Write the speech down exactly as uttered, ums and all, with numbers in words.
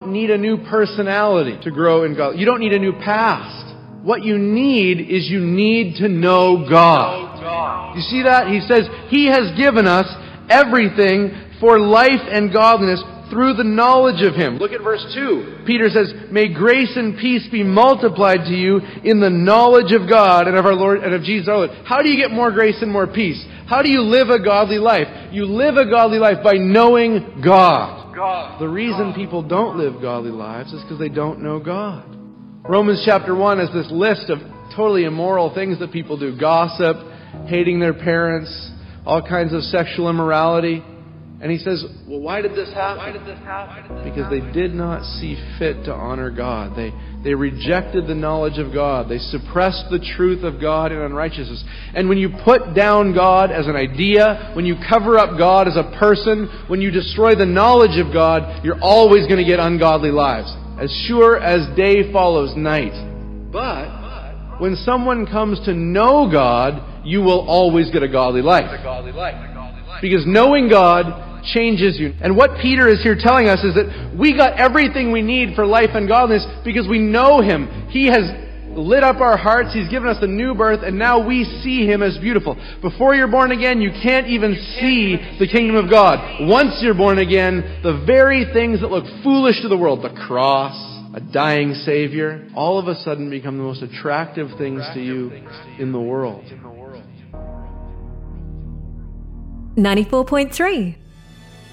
don't need a new personality to grow in God. You don't need a new past. What you need is you need to know God. You see that? He says He has given us everything for life and godliness through the knowledge of Him. Look at verse two. Peter says, "May grace and peace be multiplied to you in the knowledge of God and of our Lord and of Jesus our Lord." How do you get more grace and more peace? How do you live a godly life? You live a godly life by knowing God. God. The reason people don't live godly lives is because they don't know God. Romans chapter one has this list of totally immoral things that people do. Gossip, hating their parents, all kinds of sexual immorality. And he says, well, why did this happen? Why did this happen? Because they did not see fit to honor God. They, they rejected the knowledge of God. They suppressed the truth of God in unrighteousness. And when you put down God as an idea, when you cover up God as a person, when you destroy the knowledge of God, you're always going to get ungodly lives. As sure as day follows night. But when someone comes to know God, you will always get a godly life. Because knowing God changes you. And what Peter is here telling us is that we got everything we need for life and godliness because we know Him. He has lit up our hearts. He's given us a new birth, and now we see Him as beautiful. Before you're born again, you can't even see the kingdom of God. Once you're born again, the very things that look foolish to the world, the cross, a dying Savior, all of a sudden become the most attractive things to you in the world. ninety-four point three